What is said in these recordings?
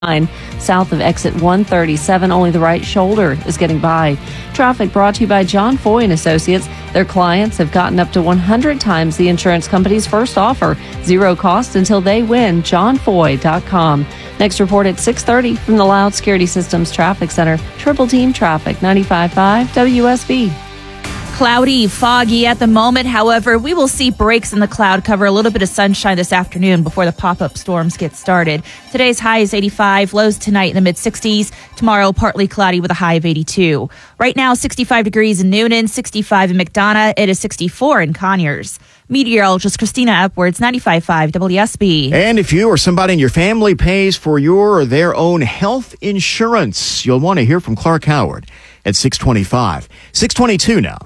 South of exit 137, only the right shoulder is getting by. Traffic brought to you by John Foy and Associates. Their clients have gotten up to 100 times the insurance company's first offer. Zero cost until they win. JohnFoy.com. Next report at 6:30 from the Loud Security Systems Traffic Center. Triple Team Traffic, 95.5 WSB. Cloudy, foggy at the moment. However, we will see breaks in the cloud cover, a little bit of sunshine this afternoon before the pop-up storms get started. Today's high is 85, lows tonight in the mid-60s. Tomorrow, partly cloudy with a high of 82. Right now, 65 degrees in Noonan, 65 in McDonough. It is 64 in Conyers. Meteorologist Christina Upwards, 95.5 WSB. And if you or somebody in your family pays for your or their own health insurance, you'll want to hear from Clark Howard at 6:25. 6:22 now.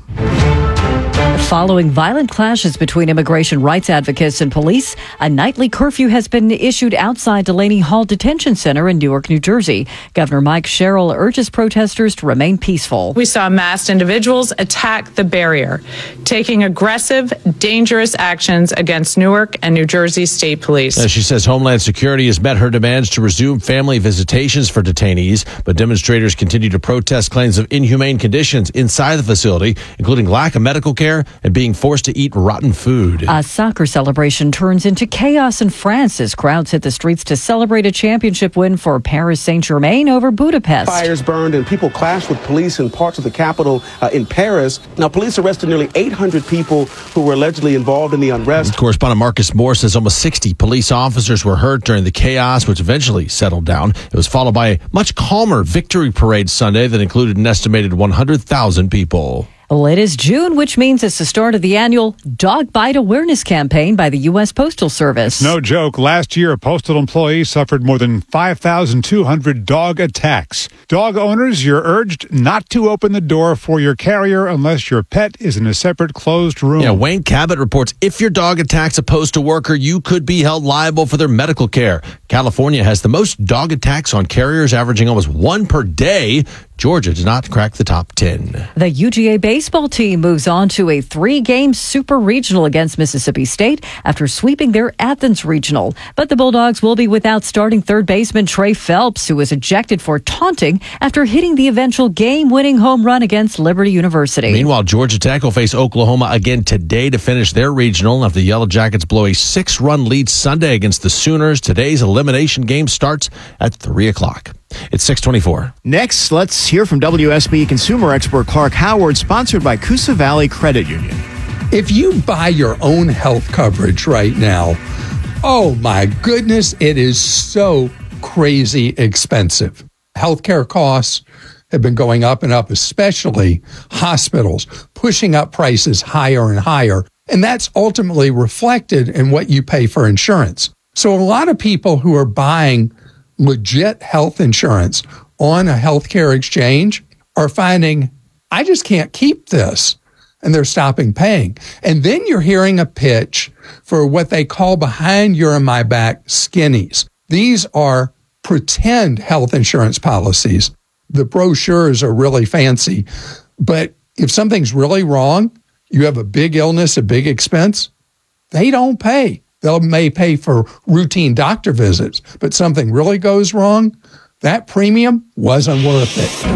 Following violent clashes between immigration rights advocates and police, a nightly curfew has been issued outside Delaney Hall Detention Center in Newark, New Jersey. Governor Mike Sherrill urges protesters to remain peaceful. We saw masked individuals attack the barrier, taking aggressive, dangerous actions against Newark and New Jersey State Police. She says Homeland Security has met her demands to resume family visitations for detainees, but demonstrators continue to protest claims of inhumane conditions inside the facility, including lack of medical care and being forced to eat rotten food. A soccer celebration turns into chaos in France as crowds hit the streets to celebrate a championship win for Paris Saint-Germain over Budapest. Fires burned and people clashed with police in parts of the capital in Paris. Now, police arrested nearly 800 people who were allegedly involved in the unrest. Correspondent Marcus Moore says almost 60 police officers were hurt during the chaos, which eventually settled down. It was followed by a much calmer victory parade Sunday that included an estimated 100,000 people. Well, it is June, which means it's the start of the annual Dog Bite Awareness Campaign by the U.S. Postal Service. No joke. Last year, a postal employee suffered more than 5,200 dog attacks. Dog owners, you're urged not to open the door for your carrier unless your pet is in a separate closed room. Yeah, Wayne Cabot reports if your dog attacks a postal worker, you could be held liable for their medical care. California has the most dog attacks on carriers, averaging almost one per day. Georgia did not crack the top 10. The UGA baseball team moves on to a 3-game super regional against Mississippi State after sweeping their Athens regional. But the Bulldogs will be without starting third baseman Trey Phelps, who was ejected for taunting after hitting the eventual game-winning home run against Liberty University. Meanwhile, Georgia Tech will face Oklahoma again today to finish their regional after the Yellow Jackets blow a 6-run lead Sunday against the Sooners. Today's elimination game starts at 3 o'clock. It's 6:24. Next, let's hear from WSB consumer expert Clark Howard, sponsored by Coosa Valley Credit Union. If you buy your own health coverage right now, oh my goodness, it is so crazy expensive. Healthcare costs have been going up and up, especially hospitals, pushing up prices higher and higher. And that's ultimately reflected in what you pay for insurance. So a lot of people who are buying legit health insurance on a healthcare exchange are finding, I just can't keep this. And they're stopping paying. And then you're hearing a pitch for what they call behind your and my back skinnies. These are pretend health insurance policies. The brochures are really fancy. But if something's really wrong, you have a big illness, a big expense, they don't pay. They may pay for routine doctor visits, but something really goes wrong, that premium wasn't worth it.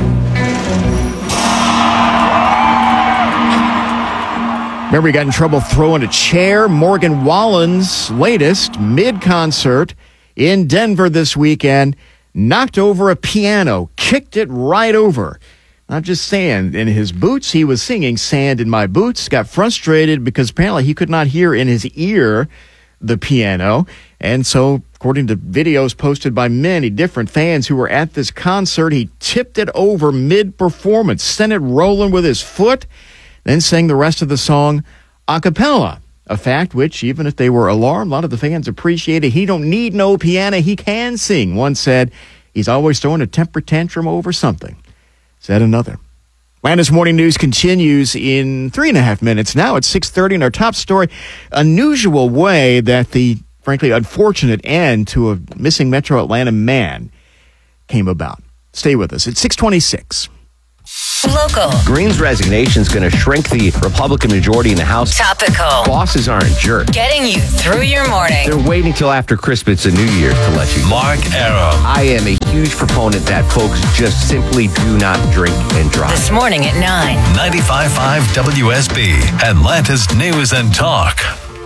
Remember, he got in trouble throwing a chair. Morgan Wallen's latest mid-concert in Denver this weekend, knocked over a piano, kicked it right over. Not just sand in his boots. He was singing Sand in My Boots, got frustrated because apparently he could not hear in his ear the piano. And so, according to videos posted by many different fans who were at this concert, he tipped it over mid-performance, sent it rolling with his foot, then sang the rest of the song a cappella. A fact which, even if they were alarmed, a lot of the fans appreciated. He don't need no piano, he can sing. One said, he's always throwing a temper tantrum over something. Said another. Landis Morning News continues in 3.5 minutes. Now it's 6:30, and our top story, unusual way that the, frankly, unfortunate end to a missing Metro Atlanta man came about. Stay with us. It's 6:26. Local. Green's resignation is going to shrink the Republican majority in the House. Topical. Bosses aren't jerks. Getting you through your morning. They're waiting till after Christmas and New Year's to let you. Mark Arum. I am a huge proponent that folks just simply do not drink and drive. This morning at 9. 95.5 WSB, Atlanta's News and Talk.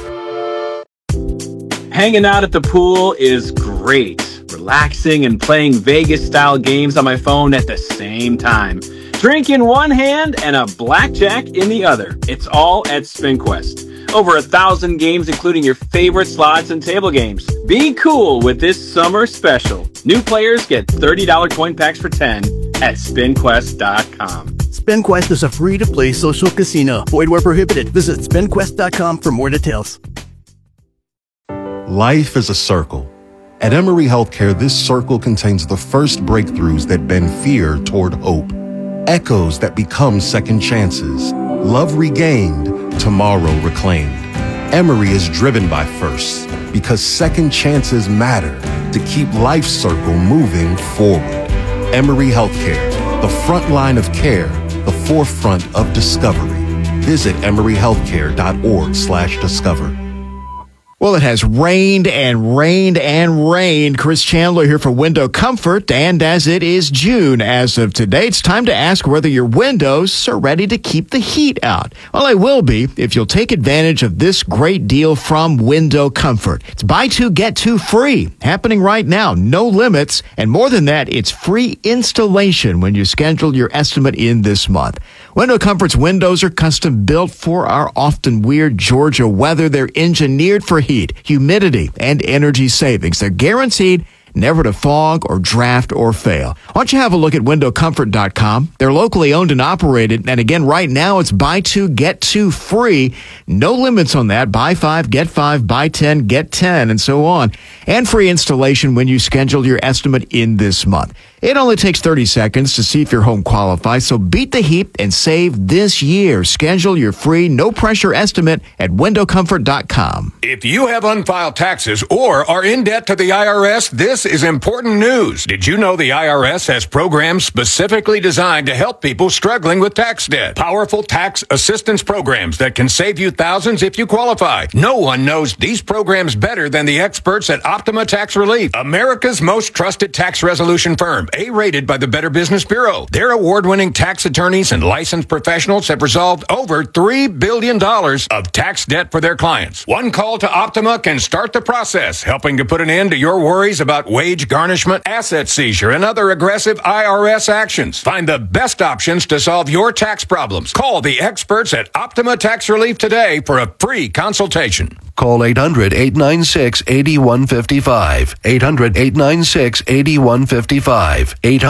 Hanging out at the pool is great. Relaxing and playing Vegas-style games on my phone at the same time. Drink in one hand and a blackjack in the other. It's all at SpinQuest. Over 1,000 games, including your favorite slots and table games. Be cool with this summer special. New players get $30 coin packs for 10 at SpinQuest.com. SpinQuest is a free-to-play social casino. Void where prohibited. Visit SpinQuest.com for more details. Life is a circle. At Emory Healthcare, this circle contains the first breakthroughs that bend fear toward hope. Echoes that become second chances. Love regained, tomorrow reclaimed. Emory is driven by firsts because second chances matter to keep life's circle moving forward. Emory Healthcare, the front line of care, the forefront of discovery. Visit emoryhealthcare.org/discover. Well, it has rained and rained and rained. Chris Chandler here for Window Comfort. And as it is June as of today, it's time to ask whether your windows are ready to keep the heat out. Well, they will be if you'll take advantage of this great deal from Window Comfort. It's buy two, get two free. Happening right now. No limits. And more than that, it's free installation when you schedule your estimate in this month. Window Comfort's windows are custom built for our often weird Georgia weather. They're engineered for heat, humidity, and energy savings. They're guaranteed never to fog or draft or fail. Why don't you have a look at windowcomfort.com? They're locally owned and operated. And again, right now it's buy two, get two free. No limits on that. Buy 5, get 5, buy 10, get 10, and so on. And free installation when you schedule your estimate in this month. It only takes 30 seconds to see if your home qualifies, so beat the heat and save this year. Schedule your free, no-pressure estimate at windowcomfort.com. If you have unfiled taxes or are in debt to the IRS, this is important news. Did you know the IRS has programs specifically designed to help people struggling with tax debt? Powerful tax assistance programs that can save you thousands if you qualify. No one knows these programs better than the experts at Optima Tax Relief, America's most trusted tax resolution firm. A-rated by the Better Business Bureau. Their award-winning tax attorneys and licensed professionals have resolved over $3 billion of tax debt for their clients. One call to Optima can start the process, helping to put an end to your worries about wage garnishment, asset seizure, and other aggressive IRS actions. Find the best options to solve your tax problems. Call the experts at Optima Tax Relief today for a free consultation. Call 800-896-8155. 800-896-8155.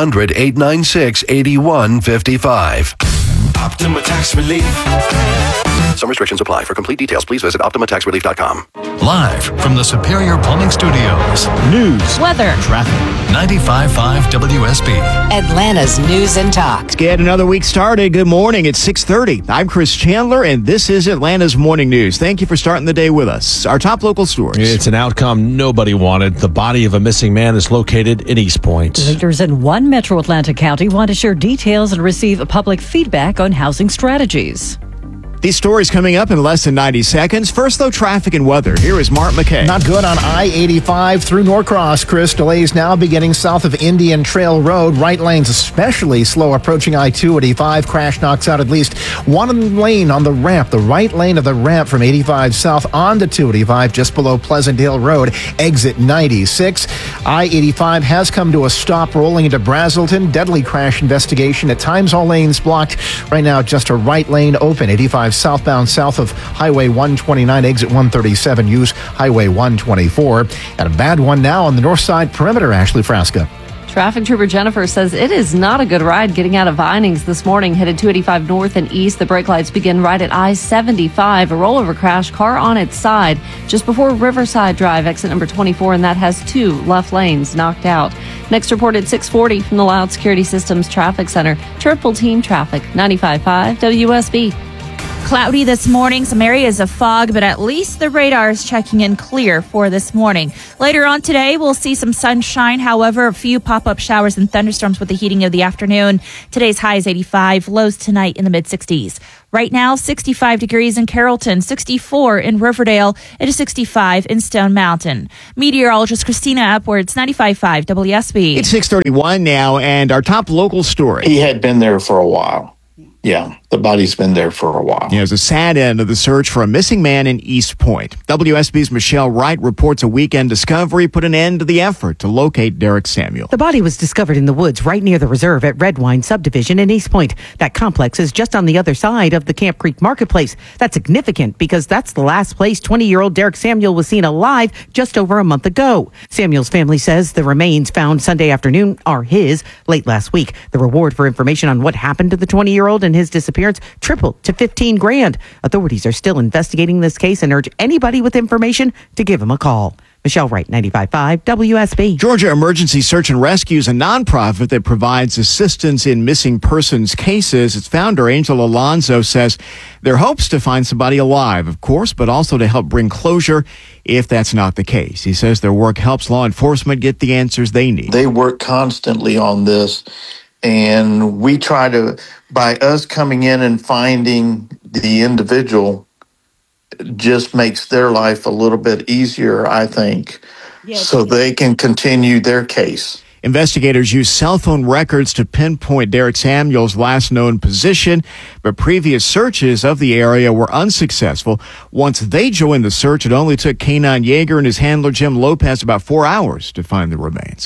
800-896-8155. Optima Tax Relief. Some restrictions apply. For complete details, please visit OptimaTaxRelief.com. Live from the Superior Plumbing Studios. News. Weather. Traffic. 95.5 WSB. Atlanta's News and Talk. Let's get another week started. Good morning. It's 6:30. I'm Chris Chandler, and this is Atlanta's Morning News. Thank you for starting the day with us. Our top local stories. It's an outcome nobody wanted. The body of a missing man is located in East Point. Leaders in one metro Atlanta county want to share details and receive public feedback on housing strategies. These stories coming up in less than 90 seconds. First, though, traffic and weather. Here is Mark McKay. Not good on I-85 through Norcross, Chris. Delays now beginning south of Indian Trail Road. Right lanes especially slow approaching I-285. Crash knocks out at least one lane on the ramp. The right lane of the ramp from 85 south onto 285 just below Pleasant Hill Road. Exit 96. I-85 has come to a stop rolling into Brazelton. Deadly crash investigation. At times all lanes blocked. Right now just a right lane open. 85 southbound south of Highway 129, exit 137. Use Highway 124. And a bad one now on the north side perimeter, Ashley Frasca. Traffic Trooper Jennifer says it is not a good ride getting out of Vinings this morning, headed 285 north and east. The brake lights begin right at I-75. A rollover crash, car on its side just before Riverside Drive, exit number 24, and that has 2 left lanes knocked out. Next reported 640 from the Loud Security Systems Traffic Center. Triple Team Traffic, 95.5 WSB. Cloudy this morning, some areas of fog, but at least the radar is checking in clear for this morning. Later on today, we'll see some sunshine. However, a few pop-up showers and thunderstorms with the heating of the afternoon. Today's high is 85, lows tonight in the mid-60s. Right now, 65 degrees in Carrollton, 64 in Riverdale, it is 65 in Stone Mountain. Meteorologist Christina Upwards, 95.5 WSB. It's 6:31 now, and our top local story. He had been there for a while. Yeah, the body's been there for a while. Yeah, there's a sad end of the search for a missing man in East Point. WSB's Michelle Wright reports a weekend discovery put an end to the effort to locate Derek Samuel. The body was discovered in the woods right near the reserve at Redwine Subdivision in East Point. That complex is just on the other side of the Camp Creek Marketplace. That's significant because that's the last place 20-year-old Derek Samuel was seen alive just over a month ago. Samuel's family says the remains found Sunday afternoon are his. Late last week, the reward for information on what happened to the 20-year-old and his disappearance tripled to $15,000. Authorities are still investigating this case and urge anybody with information to give him a call. Michelle Wright, 95.5 WSB. Georgia Emergency Search and Rescue is a nonprofit that provides assistance in missing persons cases. Its founder, Angel Alonzo, says their hopes to find somebody alive, of course, but also to help bring closure if that's not the case. He says their work helps law enforcement get the answers they need. They work constantly on this, and we try to, by us coming in and finding the individual, just makes their life a little bit easier, I think, so they can continue their case. Investigators used cell phone records to pinpoint Derek Samuel's last known position, but previous searches of the area were unsuccessful. Once they joined the search, it only took K-9 Yeager and his handler Jim Lopez about 4 hours to find the remains.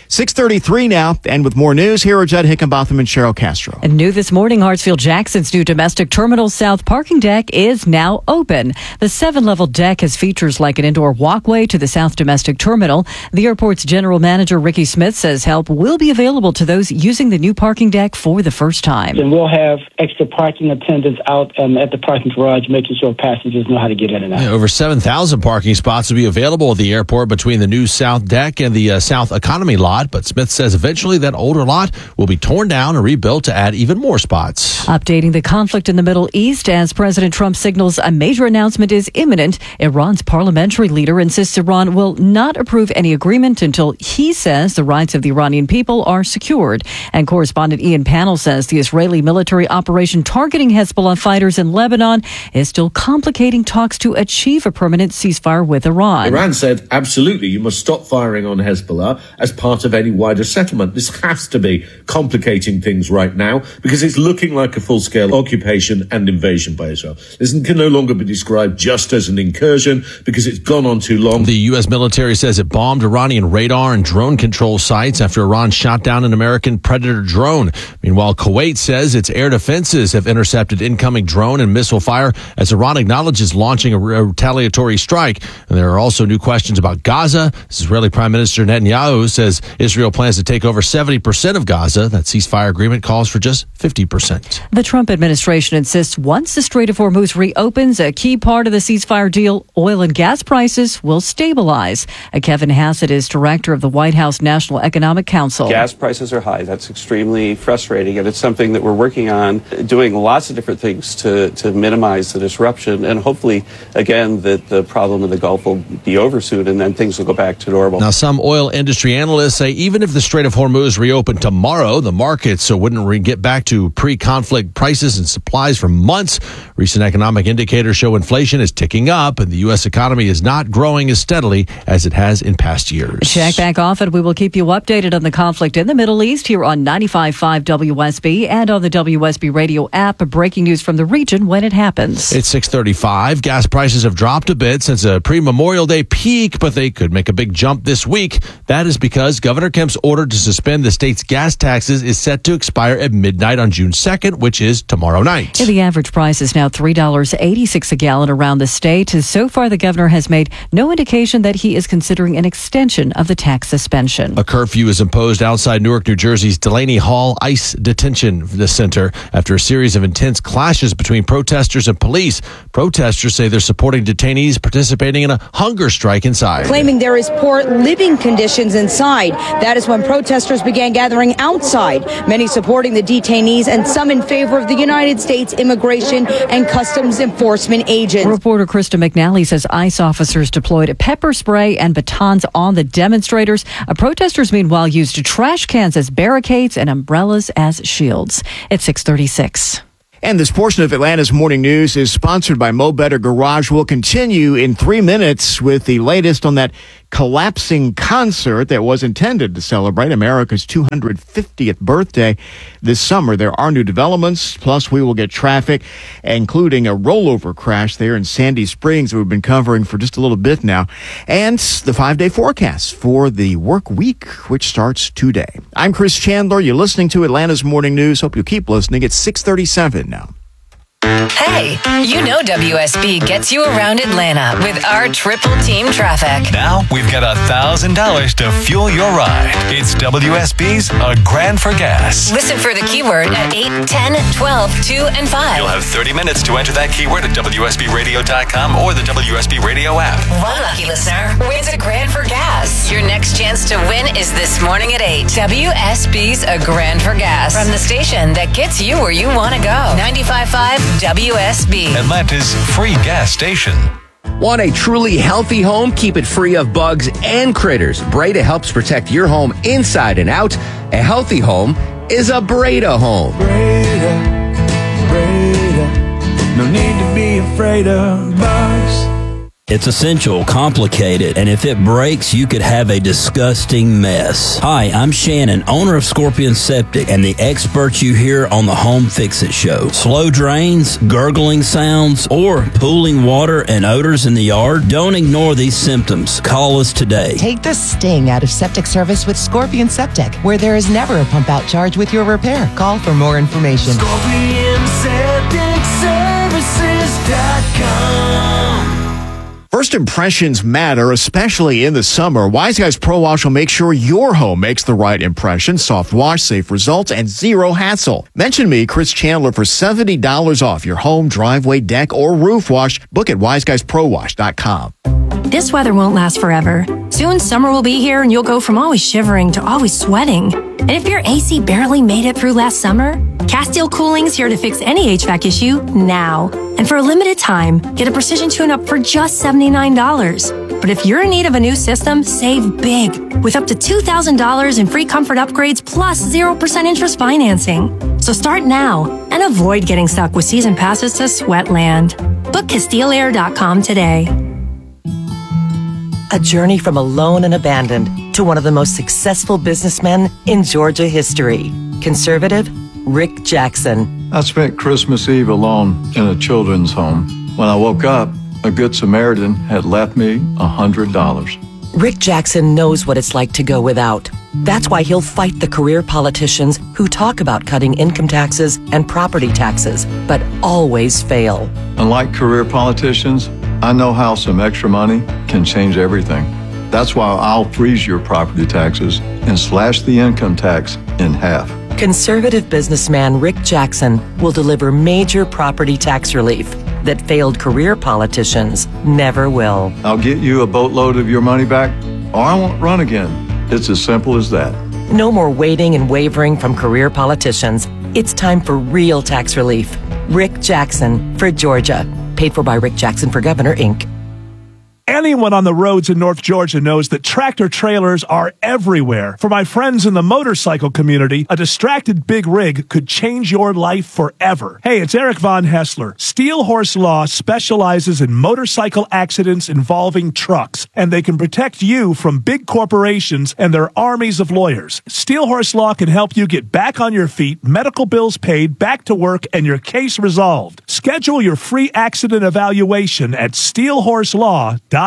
6:33 now, and with more news, here are Judd Hickenbotham and Cheryl Castro. And new this morning, Hartsfield-Jackson's new domestic terminal south parking deck is now open. The 7-level deck has features like an indoor walkway to the south domestic terminal. The airport's general manager, Ricky Smith, says help will be available to those using the new parking deck for the first time. And we'll have extra parking attendants out at the parking garage, making sure passengers know how to get in and out. Over 7,000 parking spots will be available at the airport between the new south deck and the south economy lot. But Smith says eventually that older lot will be torn down and rebuilt to add even more spots. Updating the conflict in the Middle East as President Trump signals a major announcement is imminent. Iran's parliamentary leader insists Iran will not approve any agreement until he says the rights of the Iranian people are secured. And correspondent Ian Pannell says the Israeli military operation targeting Hezbollah fighters in Lebanon is still complicating talks to achieve a permanent ceasefire with Iran. Iran said, absolutely, you must stop firing on Hezbollah as part of any wider settlement. This has to be complicating things right now because it's looking like a full-scale occupation and invasion by Israel. This can no longer be described just as an incursion because it's gone on too long. The U.S. military says it bombed Iranian radar and drone control sites after Iran shot down an American Predator drone. Meanwhile, Kuwait says its air defenses have intercepted incoming drone and missile fire as Iran acknowledges launching a retaliatory strike. And there are also new questions about Gaza. Israeli Prime Minister Netanyahu says Israel plans to take over 70% of Gaza. That ceasefire agreement calls for just 50%. The Trump administration insists once the Strait of Hormuz reopens, a key part of the ceasefire deal, oil and gas prices will stabilize. Kevin Hassett is director of the White House National Economic Council. Gas prices are high. That's extremely frustrating, and it's something that we're working on, doing lots of different things to minimize the disruption, and hopefully, again, that the problem in the Gulf will be over soon, and then things will go back to normal. Now, some oil industry analysts say even if the Strait of Hormuz reopened tomorrow, the markets wouldn't get back to pre-conflict prices and supplies for months. Recent economic indicators show inflation is ticking up and the U.S. economy is not growing as steadily as it has in past years. Check back often. We will keep you updated on the conflict in the Middle East here on 95.5 WSB and on the WSB radio app. Breaking news from the region when it happens. It's 6:35. Gas prices have dropped a bit since a pre-Memorial Day peak, but they could make a big jump this week. That is because Governor Kemp's order to suspend the state's gas taxes is set to expire at midnight on June 2nd, which is tomorrow night. The average price is now $3.86 a gallon around the state. So far, the governor has made no indication that he is considering an extension of the tax suspension. A curfew is imposed outside Newark, New Jersey's Delaney Hall ICE Detention Center after a series of intense clashes between protesters and police. Protesters say they're supporting detainees participating in a hunger strike inside. Claiming there is poor living conditions inside. That is when protesters began gathering outside, many supporting the detainees and some in favor of the United States Immigration and Customs Enforcement agents. Reporter Krista McNally says ICE officers deployed pepper spray and batons on the demonstrators. Protesters, meanwhile, used trash cans as barricades and umbrellas as shields. It's 6:36. And this portion of Atlanta's Morning News is sponsored by Mo Better Garage. We'll continue in 3 minutes with the latest on that collapsing concert that was intended to celebrate America's 250th birthday this summer. There are new developments, plus we will get traffic, including a rollover crash there in Sandy Springs that we've been covering for just a little bit now, and the 5-day forecast for the work week, which starts today. I'm Chris Chandler. You're listening to Atlanta's Morning News. Hope you'll keep listening. It's 6:37 now. Hey, you know WSB gets you around Atlanta with our triple team traffic. Now we've got $1,000 to fuel your ride. It's WSB's A Grand for Gas. Listen for the keyword at 8, 10, 12, 2, and 5. You'll have 30 minutes to enter that keyword at WSBRadio.com or the WSB Radio app. One lucky listener wins a grand for gas. Your next chance to win is this morning at 8. WSB's A Grand for Gas. From the station that gets you where you want to go. 95.5 WSB. Atlanta's free gas station. Want a truly healthy home? Keep it free of bugs and critters. Breda helps protect your home inside and out. A healthy home is a Breda home. Breda, no need to be afraid of bugs. It's essential, complicated, and if it breaks, you could have a disgusting mess. Hi, I'm Shannon, owner of Scorpion Septic, and the expert you hear on the Home Fix-It Show. Slow drains, gurgling sounds, or pooling water and odors in the yard? Don't ignore these symptoms. Call us today. Take the sting out of septic service with Scorpion Septic, where there is never a pump-out charge with your repair. Call for more information. ScorpionSepticServices.com. First impressions matter, especially in the summer. Wise Guys Pro Wash will make sure your home makes the right impression. Soft wash, safe results, and zero hassle. Mention me, Chris Chandler, for $70 off your home, driveway, deck, or roof wash. Book at wiseguysprowash.com. This weather won't last forever. Soon summer will be here and you'll go from always shivering to always sweating. And if your AC barely made it through last summer, Castile Cooling's here to fix any HVAC issue now. And for a limited time, get a precision tune-up for just $79. But if you're in need of a new system, save big with up to $2,000 in free comfort upgrades plus 0% interest financing. So start now and avoid getting stuck with season passes to Sweatland. Book CastileAir.com today. A journey from alone and abandoned to one of the most successful businessmen in Georgia history. Conservative Rick Jackson. I spent Christmas Eve alone in a children's home. When I woke up, a Good Samaritan had left me $100. Rick Jackson knows what it's like to go without. That's why he'll fight the career politicians who talk about cutting income taxes and property taxes, but always fail. Unlike career politicians, I know how some extra money can change everything. That's why I'll freeze your property taxes and slash the income tax in half. Conservative businessman Rick Jackson will deliver major property tax relief that failed career politicians never will. I'll get you a boatload of your money back, or I won't run again. It's as simple as that. No more waiting and wavering from career politicians. It's time for real tax relief. Rick Jackson for Georgia. Paid for by Rick Jackson for Governor, Inc. Anyone on the roads in North Georgia knows that tractor trailers are everywhere. For my friends in the motorcycle community, a distracted big rig could change your life forever. Hey, it's Eric Von Hessler. Steel Horse Law specializes in motorcycle accidents involving trucks, and they can protect you from big corporations and their armies of lawyers. Steel Horse Law can help you get back on your feet, medical bills paid, back to work, and your case resolved. Schedule your free accident evaluation at steelhorselaw.com.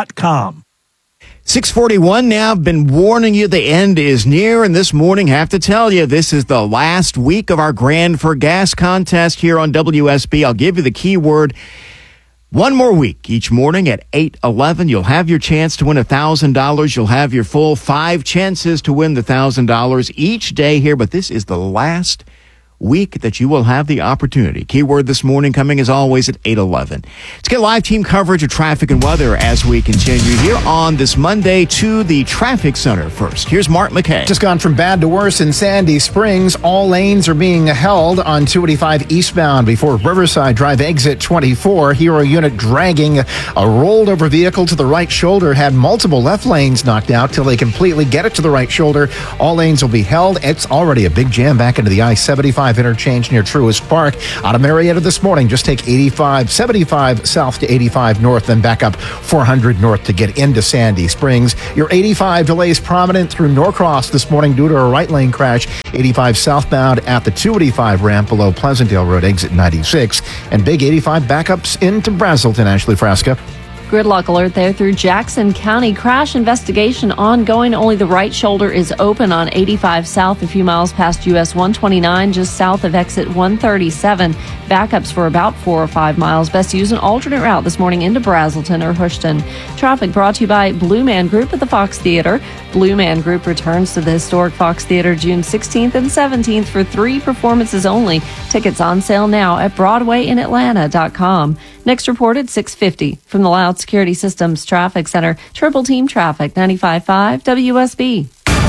6:41 now. I've been warning you the end is near, and this morning have to tell you this is the last week of our Grand for Gas contest here on WSB. I'll give you the keyword one more week each morning at 8:11. You'll have your chance to win $1,000. You'll have your full 5 chances to win the $1,000 each day here, but this is the last week that you will have the opportunity. Keyword this morning coming as always at 8:11. Let's get live team coverage of traffic and weather as we continue here on this Monday to the traffic center. First, here's Mark McKay. Just gone from bad to worse in Sandy Springs. All lanes are being held on 285 eastbound before Riverside Drive exit 24. Hero unit dragging a rolled over vehicle to the right shoulder had multiple left lanes knocked out till they completely get it to the right shoulder. All lanes will be held. It's already a big jam back into the I-75 interchange near Truist Park. Out of Marietta this morning, just take 75 south to 85 north, then back up 400 north to get into Sandy Springs. Your 85 delays prominent through Norcross this morning due to a right lane crash. 85 southbound at the 285 ramp below Pleasantdale Road, exit 96. And big 85 backups into Brazelton. Ashley Frasca. Gridlock alert there through Jackson County. Crash investigation ongoing. Only the right shoulder is open on 85 south, a few miles past US 129, just south of exit 137. Backups for about 4 or 5 miles. Best to use an alternate route this morning into Brazelton or Houston. Traffic brought to you by Blue Man Group at the Fox Theater. Blue Man Group returns to the historic Fox Theater June 16th and 17th for 3 performances only. Tickets on sale now at BroadwayInAtlanta.com. Next report at 6:50 from the Loud Security Systems Traffic Center. Triple Team Traffic, 95.5 WSB.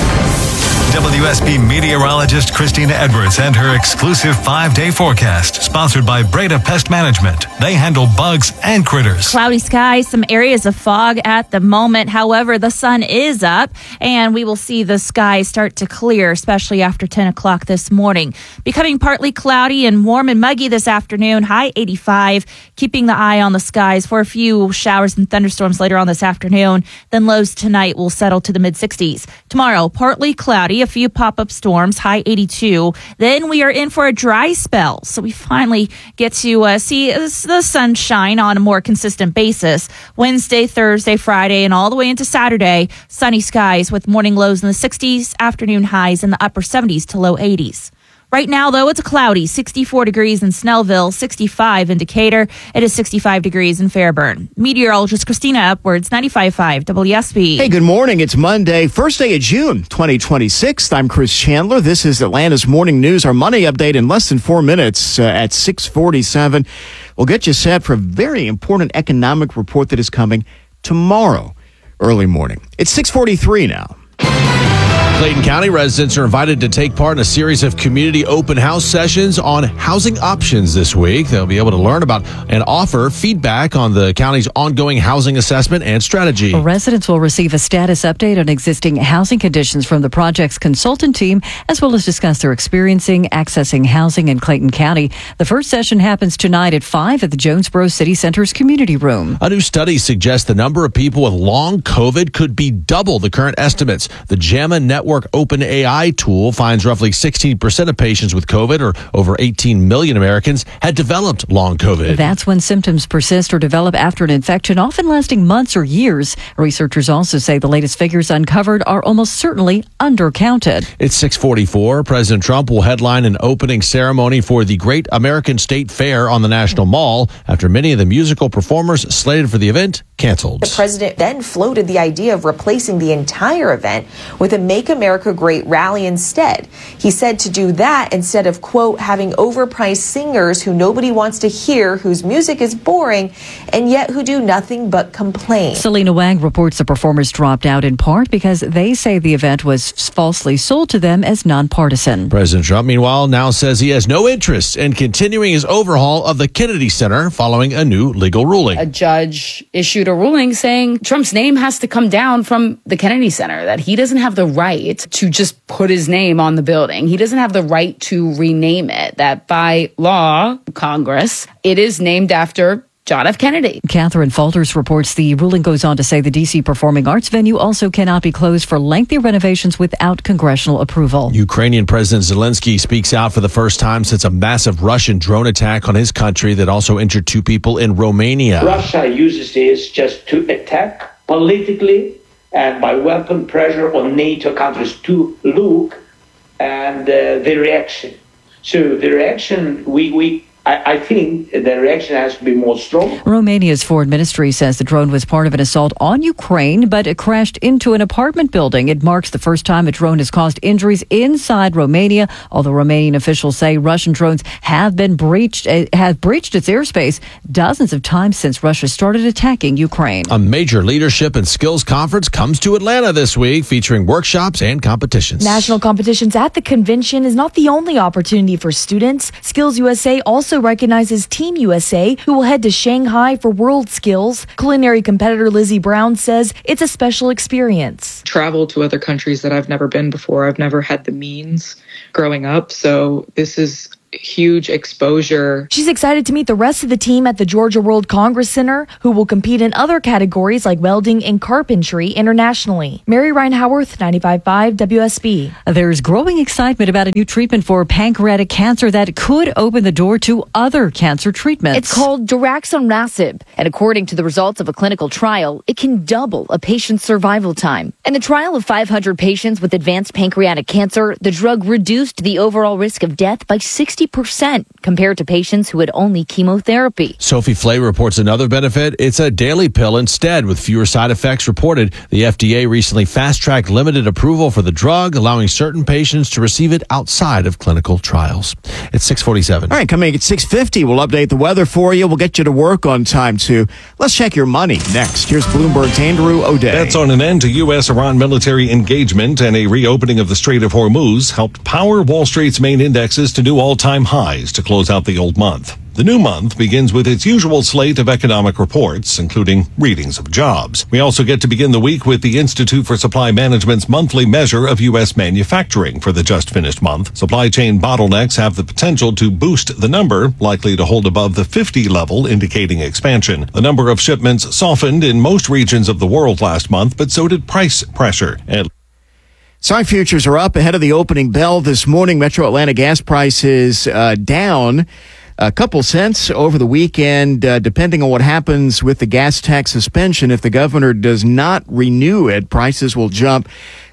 WSB meteorologist Christina Edwards and her exclusive 5-day forecast, sponsored by Breda Pest Management. They handle bugs and critters. Cloudy skies, some areas of fog at the moment. However, the sun is up, and we will see the skies start to clear, especially after 10 o'clock this morning. Becoming partly cloudy and warm and muggy this afternoon, high 85. Keeping the eye on the skies for a few showers and thunderstorms later on this afternoon. Then lows tonight will settle to the mid-60s. Tomorrow, partly cloudy, a few pop-up storms, high 82. Then we are in for a dry spell, so we finally get to see the sunshine on a more consistent basis. Wednesday, Thursday, Friday, and all the way into Saturday, sunny skies with morning lows in the 60s, afternoon highs in the upper 70s to low 80s. Right now, though, it's cloudy, 64 degrees in Snellville, 65 in Decatur. It is 65 degrees in Fairburn. Meteorologist Christina Edwards, 95.5 WSB. Hey, good morning. It's Monday, first day of June, 2026. I'm Chris Chandler. This is Atlanta's Morning News, our money update in less than 4 minutes at 6:47. We'll get you set for a very important economic report that is coming tomorrow, early morning. It's 6:43 now. Clayton County residents are invited to take part in a series of community open house sessions on housing options this week. They'll be able to learn about and offer feedback on the county's ongoing housing assessment and strategy. Residents will receive a status update on existing housing conditions from the project's consultant team, as well as discuss their accessing housing in Clayton County. The first session happens tonight at 5 at the Jonesboro City Center's community room. A new study suggests the number of people with long COVID could be double the current estimates. The JAMA Network OpenAI tool finds roughly 16% of patients with COVID, or over 18 million Americans, had developed long COVID. That's when symptoms persist or develop after an infection, often lasting months or years. Researchers also say the latest figures uncovered are almost certainly undercounted. It's 6:44. President Trump will headline an opening ceremony for the Great American State Fair on the National Mall after many of the musical performers slated for the event canceled. The president then floated the idea of replacing the entire event with a Make America Great rally instead. He said to do that instead of, quote, having overpriced singers who nobody wants to hear, whose music is boring, and yet who do nothing but complain. Selena Wang reports the performers dropped out in part because they say the event was falsely sold to them as nonpartisan. President Trump, meanwhile, now says he has no interest in continuing his overhaul of the Kennedy Center following a new legal ruling. A judge issued a ruling saying Trump's name has to come down from the Kennedy Center, that he doesn't have the right to just put his name on the building. He doesn't have the right to rename it, that by law, Congress, it is named after John F. Kennedy. Catherine Falters reports the ruling goes on to say the D.C. Performing Arts venue also cannot be closed for lengthy renovations without congressional approval. Ukrainian President Zelensky speaks out for the first time since a massive Russian drone attack on his country that also injured 2 people in Romania. Russia uses this just to attack politically and by weapon pressure on NATO countries to look and the reaction. So the reaction, we I think the reaction has to be more strong. Romania's foreign ministry says the drone was part of an assault on Ukraine, but it crashed into an apartment building. It marks the first time a drone has caused injuries inside Romania, although Romanian officials say Russian drones have breached its airspace dozens of times since Russia started attacking Ukraine. A major leadership and skills conference comes to Atlanta this week, featuring workshops and competitions. National competitions at the convention is not the only opportunity for students. Skills USA also recognizes Team USA, who will head to Shanghai for World Skills. Culinary competitor Lizzie Brown says it's a special experience. Travel to other countries that I've never been before. I've never had the means growing up, so this is huge exposure. She's excited to meet the rest of the team at the Georgia World Congress Center, who will compete in other categories like welding and carpentry internationally. Mary Ryan Howarth, 95.5 WSB. There's growing excitement about a new treatment for pancreatic cancer that could open the door to other cancer treatments. It's called daraxonrasib, and according to the results of a clinical trial, it can double a patient's survival time. In the trial of 500 patients with advanced pancreatic cancer, the drug reduced the overall risk of death by 60% compared to patients who had only chemotherapy. Sophie Flay reports another benefit. It's a daily pill instead with fewer side effects reported. The FDA recently fast-tracked limited approval for the drug, allowing certain patients to receive it outside of clinical trials. It's 6:47. All right, coming at 6:50, we'll update the weather for you. We'll get you to work on time, too. Let's check your money next. Here's Bloomberg's Andrew O'Day. That's on an end to U.S.-Iran military engagement, and a reopening of the Strait of Hormuz helped power Wall Street's main indexes to new all-time highs to close out the old month. The new month begins with its usual slate of economic reports, including readings of jobs. We also get to begin the week with the Institute for Supply Management's monthly measure of U.S. manufacturing for the just finished month. Supply chain bottlenecks have the potential to boost the number, likely to hold above the 50 level, indicating expansion. The number of shipments softened in most regions of the world last month, but so did price pressure. Soy futures are up ahead of the opening bell this morning. Metro Atlanta gas prices down a couple cents over the weekend, depending on what happens with the gas tax suspension. If the governor does not renew it, prices will jump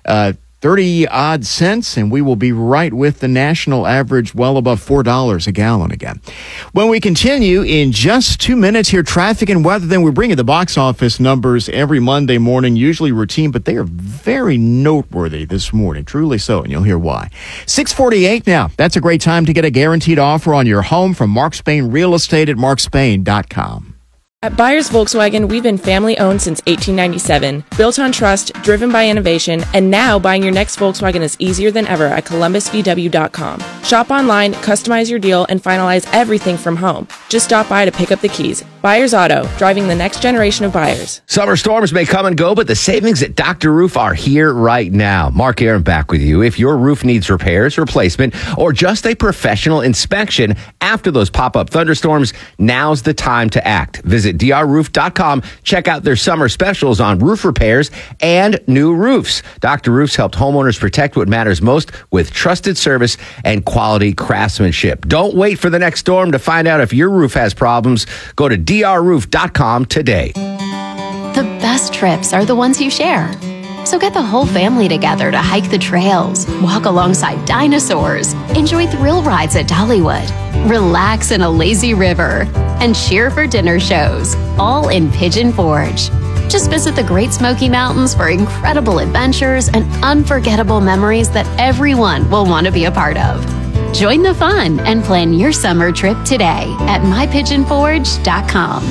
30-odd cents, and we will be right with the national average, well above $4 a gallon again. When we continue in just 2 minutes here, traffic and weather, then we bring you the box office numbers every Monday morning, usually routine, but they are very noteworthy this morning, truly so, and you'll hear why. 6:48 now. That's a great time to get a guaranteed offer on your home from Mark Spain Real Estate at markspain.com. At Byers Volkswagen, we've been family-owned since 1897, built on trust, driven by innovation, and now buying your next Volkswagen is easier than ever at columbusvw.com. Shop online, customize your deal, and finalize everything from home. Just stop by to pick up the keys. Byers Auto, driving the next generation of buyers. Summer storms may come and go, but the savings at Dr. Roof are here right now. Mark Aaron back with you. If your roof needs repairs, replacement, or just a professional inspection after those pop-up thunderstorms, now's the time to act. Visit drroof.com. Check out their summer specials on roof repairs and new roofs. Dr. Roof's helped homeowners protect what matters most with trusted service and quality craftsmanship. Don't wait for the next storm to find out if your roof has problems. Go to drroof.com today. The best trips are the ones you share. So get the whole family together to hike the trails, walk alongside dinosaurs, enjoy thrill rides at Dollywood, relax in a lazy river, and cheer for dinner shows, all in Pigeon Forge. Just visit the Great Smoky Mountains for incredible adventures and unforgettable memories that everyone will want to be a part of. Join the fun and plan your summer trip today at mypigeonforge.com.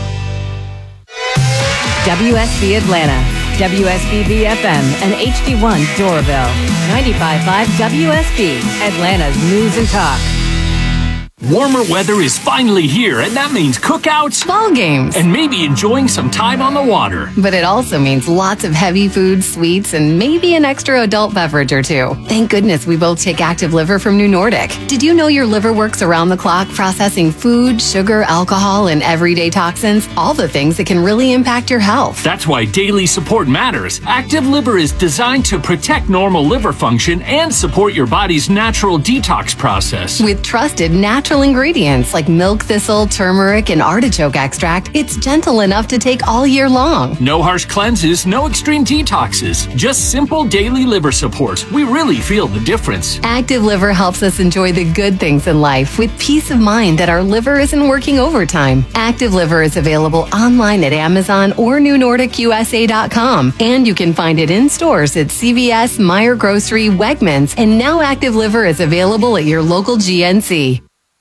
WSB Atlanta, WSB FM, and HD1 Doraville. 95.5 WSB, Atlanta's News and Talk. Warmer weather is finally here, and that means cookouts, ball games, and maybe enjoying some time on the water. But it also means lots of heavy food, sweets, and maybe an extra adult beverage or two. Thank goodness we both take Active Liver from New Nordic. Did you know your liver works around the clock processing food, sugar, alcohol, and everyday toxins? All the things that can really impact your health. That's why daily support matters. Active Liver is designed to protect normal liver function and support your body's natural detox process. With trusted natural natural ingredients like milk thistle, turmeric, and artichoke extract, it's gentle enough to take all year long. No harsh cleanses, no extreme detoxes, just simple daily liver support. We really feel the difference. Active Liver helps us enjoy the good things in life with peace of mind that our liver isn't working overtime. Active Liver is available online at Amazon or NewNordicUSA.com, and you can find it in stores at CVS, Meijer Grocery, Wegmans, and now Active Liver is available at your local GNC.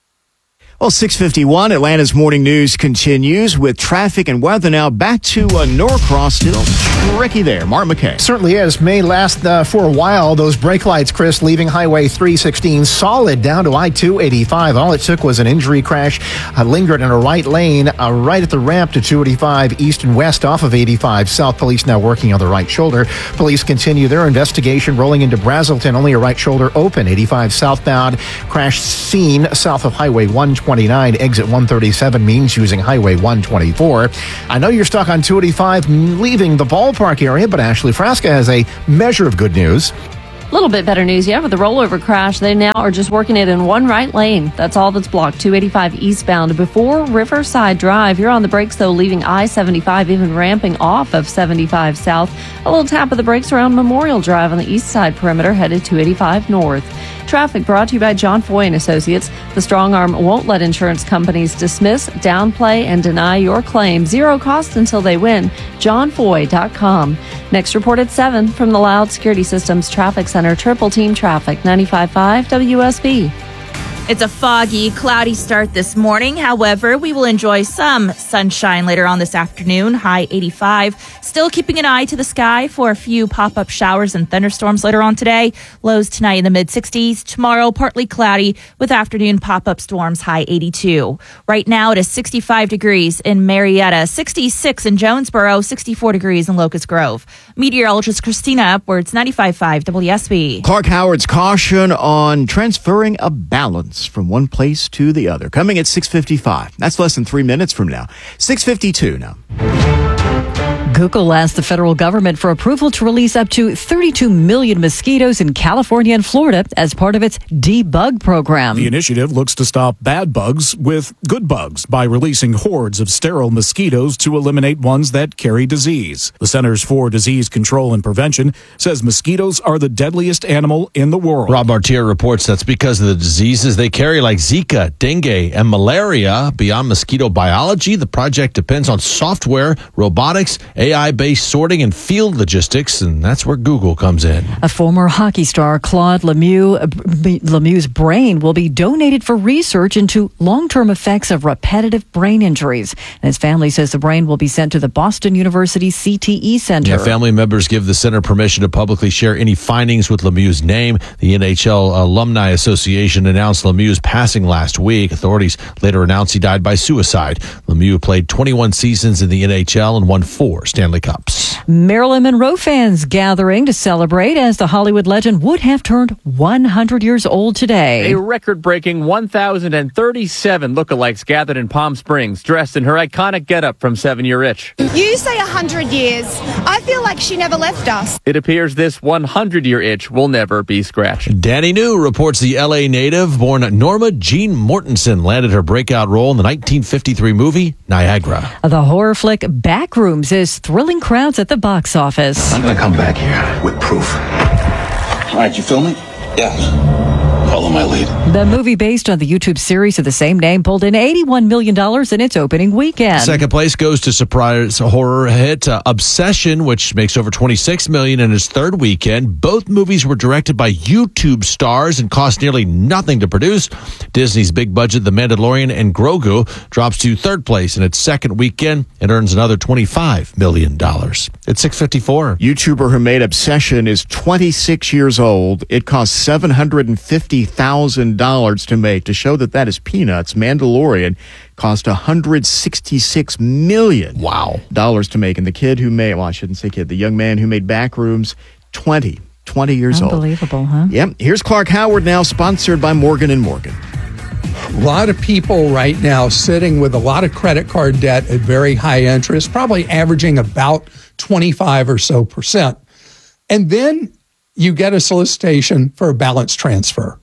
Well, 6:51, Atlanta's morning news continues with traffic and weather. Now back to Norcross, still tricky there. Mark McKay. Certainly is. May last for a while. Those brake lights, Chris, leaving Highway 316 solid down to I-285. All it took was an injury crash. Lingered in a right lane right at the ramp to 285 east and west off of 85 south. Police now working on the right shoulder. Police continue their investigation. Rolling into Brazelton, only a right shoulder open. 85 southbound. Crash scene south of Highway 129. Exit 137 means using Highway 124. I know you're stuck on 285 leaving the ballpark area, but Ashley Frasca has a measure of good news. A little bit better news, yeah, with the rollover crash. They now are just working it in one right lane. That's all that's blocked. 285 eastbound before Riverside Drive. You're on the brakes, though, leaving I-75, even ramping off of 75 south. A little tap of the brakes around Memorial Drive on the east side perimeter, headed 285 north. Traffic brought to you by John Foy and Associates. The strong arm won't let insurance companies dismiss, downplay, and deny your claim. Zero cost until they win. JohnFoy.com. Next report at 7 from the Loud Security Systems Traffic Center. Triple Team Traffic, 95.5 WSB. It's a foggy, cloudy start this morning. However, we will enjoy some sunshine later on this afternoon, high 85. Still keeping an eye to the sky for a few pop-up showers and thunderstorms later on today. Lows tonight in the mid-60s. Tomorrow, partly cloudy with afternoon pop-up storms, high 82. Right now, it is 65 degrees in Marietta, 66 in Jonesboro, 64 degrees in Locust Grove. Meteorologist Christina Upwards, 95.5 WSB. Clark Howard's caution on transferring a balance from one place to the other. Coming at 6:55. That's less than 3 minutes from now. 6:52 now. Google asked the federal government for approval to release up to 32 million mosquitoes in California and Florida as part of its debug program. The initiative looks to stop bad bugs with good bugs by releasing hordes of sterile mosquitoes to eliminate ones that carry disease. The Centers for Disease Control and Prevention says mosquitoes are the deadliest animal in the world. Rob Martier reports that's because of the diseases they carry like Zika, dengue, and malaria. Beyond mosquito biology, the project depends on software, robotics, AI-based sorting and field logistics, and that's where Google comes in. A former hockey star, Claude Lemieux's brain will be donated for research into long-term effects of repetitive brain injuries. And his family says the brain will be sent to the Boston University CTE Center. Yeah, family members give the center permission to publicly share any findings with Lemieux's name. The NHL Alumni Association announced Lemieux's passing last week. Authorities later announced he died by suicide. Lemieux played 21 seasons in the NHL and won 4 Stanley Cups. Marilyn Monroe fans gathering to celebrate as the Hollywood legend would have turned 100 years old today. A record-breaking 1,037 lookalikes gathered in Palm Springs, dressed in her iconic getup from 7-Year Itch. You say 100 years. I feel like she never left us. It appears this 100-year itch will never be scratched. Danny New reports the L.A. native born Norma Jean Mortensen landed her breakout role in the 1953 movie Niagara. The horror flick Backrooms is thrilling crowds at the box office. I'm going to come back here with proof. All right, you filming? Yeah. Follow my lead. The movie, based on the YouTube series of the same name, pulled in $81 million in its opening weekend. Second place goes to surprise horror hit Obsession, which makes over $26 million in its third weekend. Both movies were directed by YouTube stars and cost nearly nothing to produce. Disney's big budget The Mandalorian and Grogu drops to third place in its second weekend and earns another $25 million. It's 6:54. YouTuber who made Obsession is 26 years old. It cost $750,000 to make. To show that is peanuts, Mandalorian cost $166 million to make. And the kid who made, well, I shouldn't say kid, the young man who made Backrooms, 20 years old. Unbelievable, huh? Yep. Here's Clark Howard now, sponsored by Morgan & Morgan. A lot of people right now sitting with a lot of credit card debt at very high interest, probably averaging about 25 or so %. And then you get a solicitation for a balance transfer.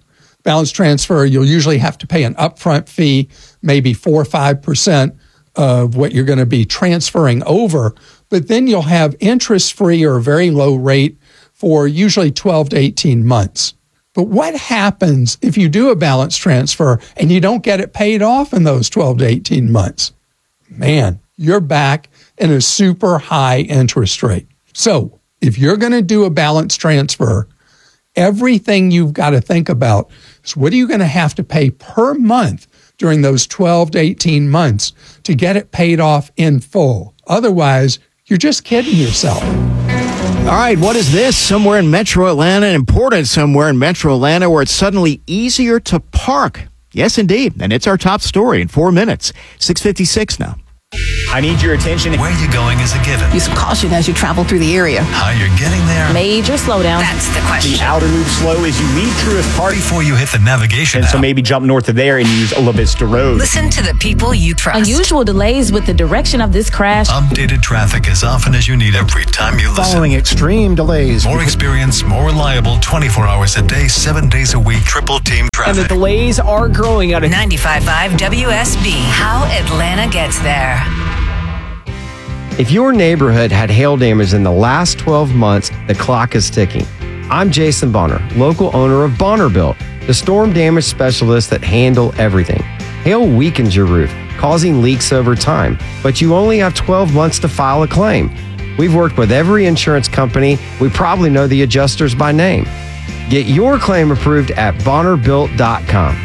balance transfer, you'll usually have to pay an upfront fee, maybe 4 or 5% of what you're going to be transferring over. But then you'll have interest-free or a very low rate for usually 12 to 18 months. But what happens if you do a balance transfer and you don't get it paid off in those 12 to 18 months? Man, you're back in a super high interest rate. So if you're going to do a balance transfer, everything you've got to think about is what are you going to have to pay per month during those 12 to 18 months to get it paid off in full. Otherwise, you're just kidding yourself. All right, what is this? Somewhere in Metro Atlanta, important somewhere in Metro Atlanta, where it's suddenly easier to park. Yes, indeed. And it's our top story in 4 minutes. 6:56 now. I need your attention. Where you're going is a given. Use caution as you travel through the area. How you're getting there. Major slowdown. That's the question. The outer loop slow as you leave Truist Park. Before you hit the navigation And so maybe jump north of there and use La Vista Road. Listen to the people you trust. Unusual delays with the direction of this crash. Updated traffic as often as you need every time you listen. Following extreme delays. More experience, more reliable, 24 hours a day, 7 days a week, triple team traffic. And the delays are growing out of 95.5 WSB. How Atlanta gets there. If your neighborhood had hail damage in the last 12 months, the clock is ticking. I'm Jason Bonner, local owner of Bonner Built, the storm damage specialist that handle everything. Hail weakens your roof, causing leaks over time, but you only have 12 months to file a claim. We've worked with every insurance company. We probably know the adjusters by name. Get your claim approved at BonnerBuilt.com.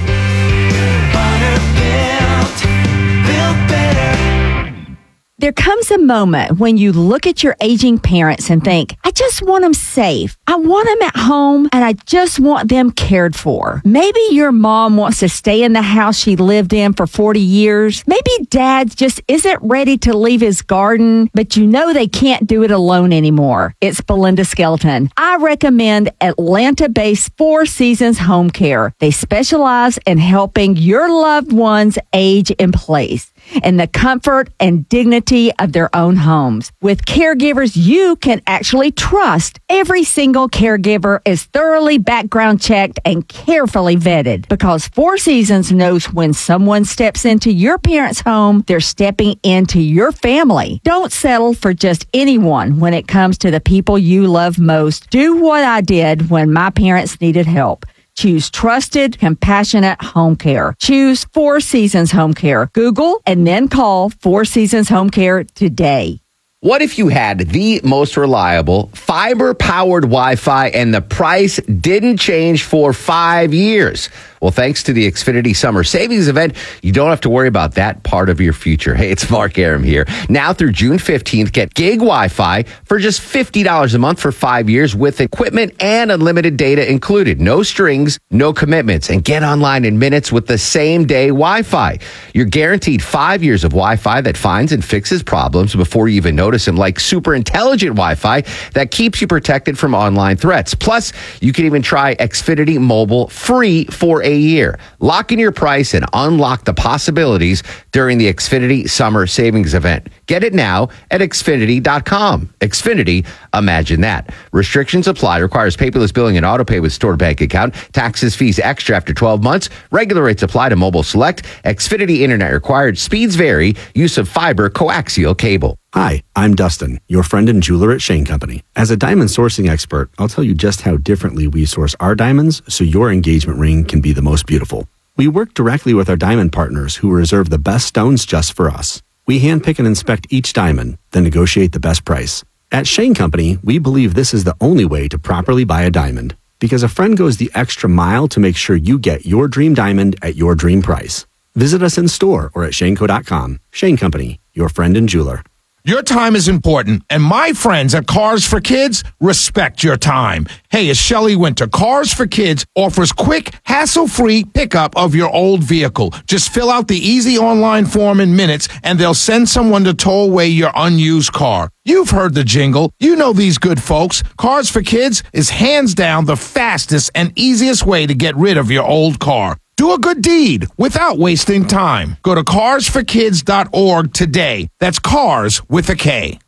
There comes a moment when you look at your aging parents and think, I just want them safe. I want them at home and I just want them cared for. Maybe your mom wants to stay in the house she lived in for 40 years. Maybe dad just isn't ready to leave his garden, but you know they can't do it alone anymore. It's Belinda Skelton. I recommend Atlanta-based Four Seasons Home Care. They specialize in helping your loved ones age in place in the comfort and dignity of their own homes. With caregivers you can actually trust, every single caregiver is thoroughly background checked and carefully vetted because Four Seasons knows when someone steps into your parents' home, they're stepping into your family. Don't settle for just anyone when it comes to the people you love most. Do what I did when my parents needed help. Choose trusted, compassionate home care. Choose Four Seasons Home Care. Google and then call Four Seasons Home Care today. What if you had the most reliable fiber-powered Wi-Fi and the price didn't change for 5 years? Well, thanks to the Xfinity Summer Savings Event, you don't have to worry about that part of your future. Hey, it's Mark Arum here. Now through June 15th, get gig Wi-Fi for just $50 a month for 5 years with equipment and unlimited data included. No strings, no commitments, and get online in minutes with the same-day Wi-Fi. You're guaranteed 5 years of Wi-Fi that finds and fixes problems before you even notice them, like super intelligent Wi-Fi that keeps you protected from online threats. Plus, you can even try Xfinity Mobile free for a year. Lock in your price and unlock the possibilities during the Xfinity Summer Savings Event. Get it now at Xfinity.com. Xfinity, imagine that. Restrictions apply. Requires paperless billing and autopay with stored bank account. Taxes, fees extra after 12 months. Regular rates apply to Mobile Select. Xfinity Internet required. Speeds vary. Use of fiber coaxial cable. Hi, I'm Dustin, your friend and jeweler at Shane Company. As a diamond sourcing expert, I'll tell you just how differently we source our diamonds so your engagement ring can be the most beautiful. We work directly with our diamond partners who reserve the best stones just for us. We handpick and inspect each diamond, then negotiate the best price. At Shane Company, we believe this is the only way to properly buy a diamond because a friend goes the extra mile to make sure you get your dream diamond at your dream price. Visit us in store or at shaneco.com. Shane Company, your friend and jeweler. Your time is important, and my friends at Cars for Kids respect your time. Hey, it's Shelley Winter. Cars for Kids offers quick, hassle-free pickup of your old vehicle. Just fill out the easy online form in minutes, and they'll send someone to tow away your unused car. You've heard the jingle. You know these good folks. Cars for Kids is hands down the fastest and easiest way to get rid of your old car. Do a good deed without wasting time. Go to carsforkids.org today. That's cars with a K.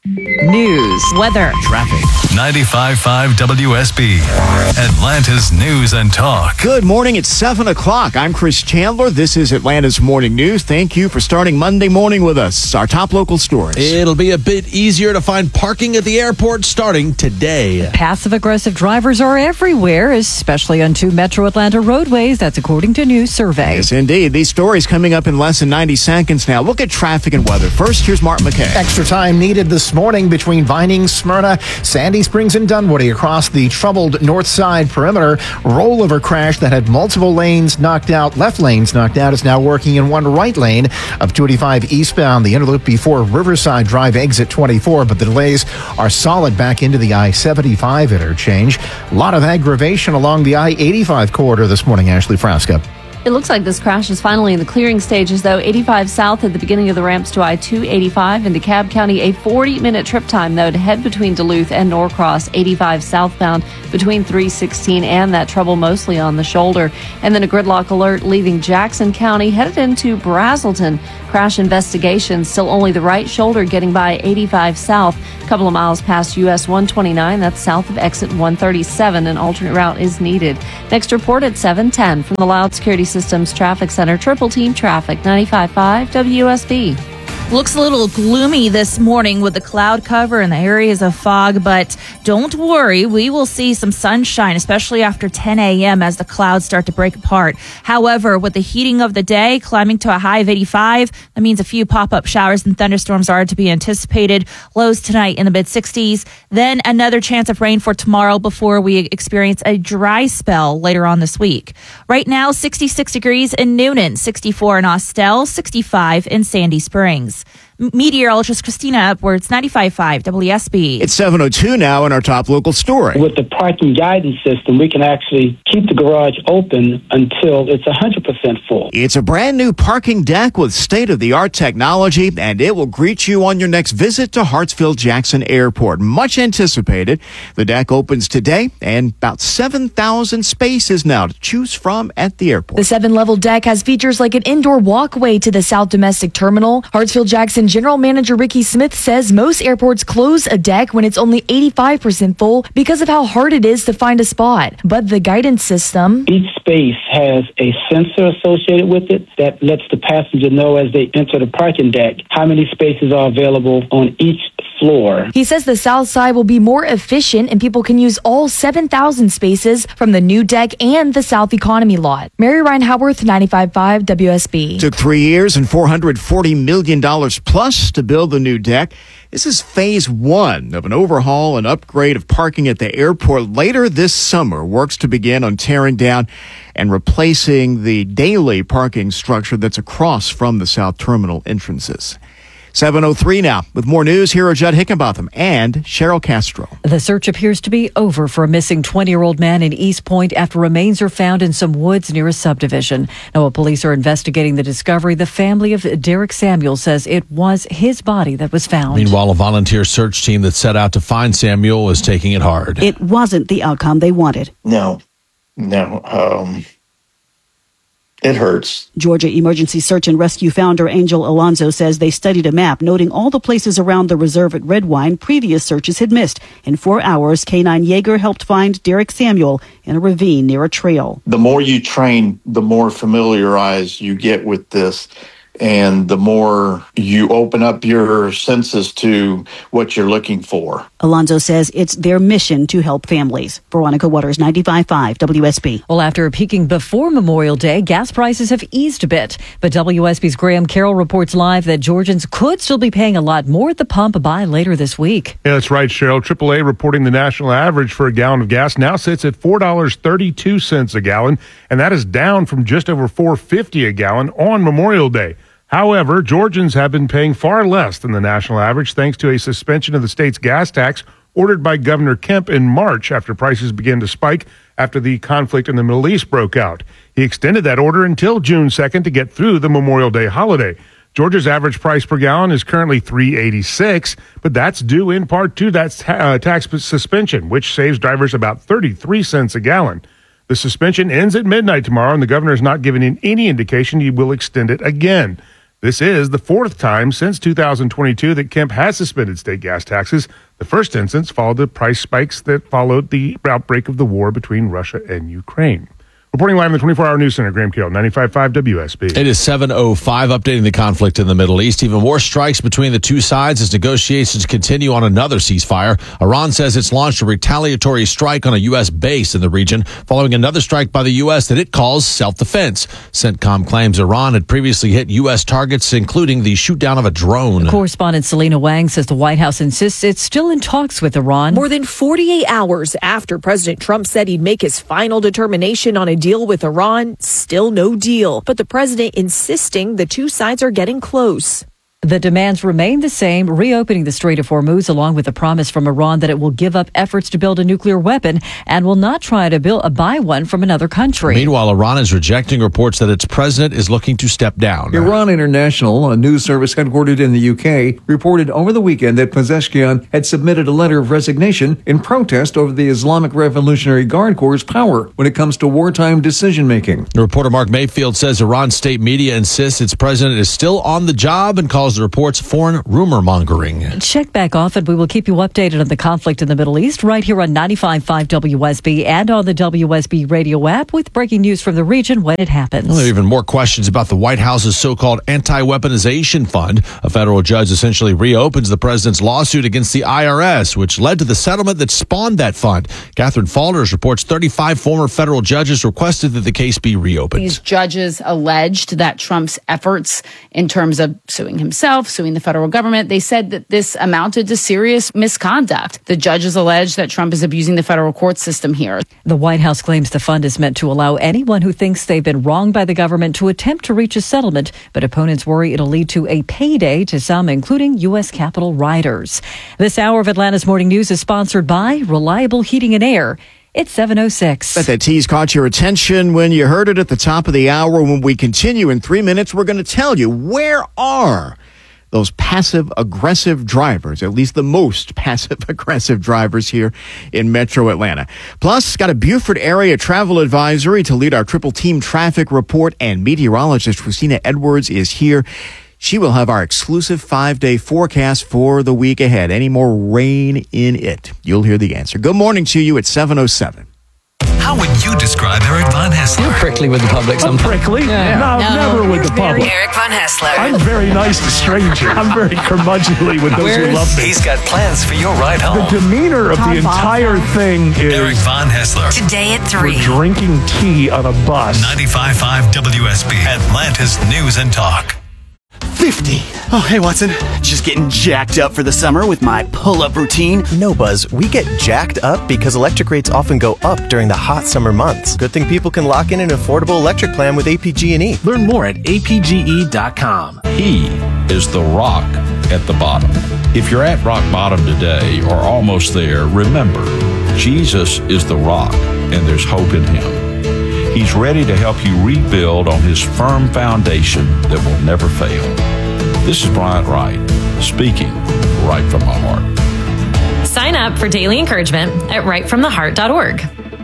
News. Weather. Traffic. 95.5 WSB, Atlanta's News and Talk. Good morning. It's 7 o'clock. I'm Chris Chandler. This is Atlanta's Morning News. Thank you for starting Monday morning with us. Our top local stories. It'll be a bit easier to find parking at the airport starting today. Passive-aggressive drivers are everywhere, especially on 2 Metro Atlanta roadways. That's according to new survey. Yes, indeed. These stories coming up in less than 90 seconds now. Look at traffic and weather. First, here's Mark McKay. Extra time needed this morning between Vining, Smyrna, Sandy Springs, and Dunwoody across the troubled north side perimeter. Rollover crash that had multiple lanes knocked out. Left lanes knocked out is now working in one right lane of 285 eastbound, the interloop before Riverside Drive exit 24, but the delays are solid back into the I-75 interchange. A lot of aggravation along the I-85 corridor this morning, Ashley Frasca. It looks like this crash is finally in the clearing stages, though. 85 south at the beginning of the ramps to I-285 in DeKalb County. A 40-minute trip time, though, to head between Duluth and Norcross. 85 southbound between 316 and that trouble mostly on the shoulder. And then a gridlock alert leaving Jackson County headed into Brazelton. Crash investigation, still only the right shoulder getting by 85 south. A couple of miles past US 129. That's south of exit 137. An alternate route is needed. Next report at 7:10 from the Loud Security Systems Traffic Center. Triple Team Traffic, 95.5 WSB. Looks a little gloomy this morning with the cloud cover and the areas of fog, but don't worry, we will see some sunshine, especially after 10 a.m. as the clouds start to break apart. However, with the heating of the day climbing to a high of 85, that means a few pop-up showers and thunderstorms are to be anticipated. Lows tonight in the mid-60s, then another chance of rain for tomorrow before we experience a dry spell later on this week. Right now, 66 degrees in Noonan, 64 in Austell, 65 in Sandy Springs. Meteorologist Christina Upwards, 95.5 WSB. It's 7:02 now in our top local story. With the parking guidance system, we can actually keep the garage open until it's 100% full. It's a brand new parking deck with state-of-the-art technology, and it will greet you on your next visit to Hartsfield-Jackson Airport. Much anticipated. The deck opens today, and about 7,000 spaces now to choose from at the airport. The 7-level deck has features like an indoor walkway to the South Domestic Terminal. Hartsfield-Jackson General Manager Ricky Smith says most airports close a deck when it's only 85% full because of how hard it is to find a spot. But the guidance system... Each space has a sensor associated with it that lets the passenger know as they enter the parking deck how many spaces are available on each floor. He says the south side will be more efficient and people can use all 7,000 spaces from the new deck and the South Economy lot. Mary Ryan Howarth, 95.5 WSB. Took 3 years and $440 million plus to build the new deck. This is phase 1 of an overhaul and upgrade of parking at the airport. Later this summer, works to begin on tearing down and replacing the daily parking structure that's across from the South Terminal entrances. 7:03 now. With more news, here are Judd Hickenbotham and Cheryl Castro. The search appears to be over for a missing 20-year-old man in East Point after remains are found in some woods near a subdivision. Now, while police are investigating the discovery, the family of Derek Samuel says it was his body that was found. Meanwhile, a volunteer search team that set out to find Samuel is taking it hard. It wasn't the outcome they wanted. No. It hurts. Georgia Emergency Search and Rescue founder Angel Alonzo says they studied a map noting all the places around the reserve at Redwine previous searches had missed. In 4 hours, K-9 Yeager helped find Derek Samuel in a ravine near a trail. The more you train, the more familiarized you get with this. And the more you open up your senses to what you're looking for. Alonzo says it's their mission to help families. Veronica Waters, 95.5 WSB. Well, after peaking before Memorial Day, gas prices have eased a bit. But WSB's Graham Carroll reports live that Georgians could still be paying a lot more at the pump by later this week. Yeah, that's right, Cheryl. AAA reporting the national average for a gallon of gas now sits at $4.32 a gallon, and that is down from just over $4.50 a gallon on Memorial Day. However, Georgians have been paying far less than the national average thanks to a suspension of the state's gas tax ordered by Governor Kemp in March after prices began to spike after the conflict in the Middle East broke out. He extended that order until June 2nd to get through the Memorial Day holiday. Georgia's average price per gallon is currently $3.86, but that's due in part to that tax suspension, which saves drivers about 33 cents a gallon. The suspension ends at midnight tomorrow, and the governor has not given any indication he will extend it again. This is the fourth time since 2022 that Kemp has suspended state gas taxes. The first instance followed the price spikes that followed the outbreak of the war between Russia and Ukraine. Reporting live in the 24-hour news center, Graham Kale, 95.5 WSB. It is 7:05, updating the conflict in the Middle East. Even more strikes between the two sides as negotiations continue on another ceasefire. Iran says it's launched a retaliatory strike on a U.S. base in the region, following another strike by the U.S. that it calls self-defense. CENTCOM claims Iran had previously hit U.S. targets, including the shoot-down of a drone. Correspondent Selena Wang says the White House insists it's still in talks with Iran. More than 48 hours after President Trump said he'd make his final determination on a deal with Iran, still no deal. But the president insisting the two sides are getting close. The demands remain the same, reopening the Strait of Hormuz, along with the promise from Iran that it will give up efforts to build a nuclear weapon and will not try to buy one from another country. Meanwhile, Iran is rejecting reports that its president is looking to step down. Iran International, a news service headquartered in the UK, reported over the weekend that Pezeshkian had submitted a letter of resignation in protest over the Islamic Revolutionary Guard Corps' power when it comes to wartime decision-making. Reporter Mark Mayfield says Iran state media insists its president is still on the job and calls the reports foreign rumor mongering. Check back often. We will keep you updated on the conflict in the Middle East right here on 95.5 WSB and on the WSB radio app with breaking news from the region when it happens. Well, there are even more questions about the White House's so-called anti-weaponization fund. A federal judge essentially reopens the president's lawsuit against the IRS, which led to the settlement that spawned that fund. Catherine Falders reports 35 former federal judges requested that the case be reopened. These judges alleged that Trump's efforts in terms of suing himself, suing the federal government, they said that this amounted to serious misconduct. The judges allege that Trump is abusing the federal court system here. The White House claims the fund is meant to allow anyone who thinks they've been wronged by the government to attempt to reach a settlement, but opponents worry it'll lead to a payday to some, including U.S. Capitol rioters. This hour of Atlanta's Morning News is sponsored by Reliable Heating and Air. It's 7:06. Bet that tease caught your attention when you heard it at the top of the hour. When we continue in 3 minutes, we're going to tell you, where are those passive-aggressive drivers, at least the most passive-aggressive drivers here in Metro Atlanta. Plus, got a Beaufort area travel advisory to lead our triple team traffic report, and meteorologist Christina Edwards is here. She will have our exclusive 5-day forecast for the week ahead. Any more rain in it? You'll hear the answer. Good morning to you at 7:07. How would you describe Eric Von Hessler? You're prickly with the public sometimes. Prickly? Yeah. No, never with the public. Eric Von Hessler. I'm very nice to strangers. I'm very curmudgeonly with those who love me. He's got plans for your ride home. The demeanor of the entire thing is... Eric Von Hessler. Today at 3. We're drinking tea on a bus. 95.5 WSB, Atlanta's News and Talk. 50. Oh, hey, Watson. Just getting jacked up for the summer with my pull-up routine. No, Buzz. We get jacked up because electric rates often go up during the hot summer months. Good thing people can lock in an affordable electric plan with APG&E. Learn more at apge.com. He is the rock at the bottom. If you're at rock bottom today or almost there, remember, Jesus is the rock and there's hope in him. He's ready to help you rebuild on his firm foundation that will never fail. This is Bryant Wright, speaking right from my heart. Sign up for daily encouragement at rightfromtheheart.org.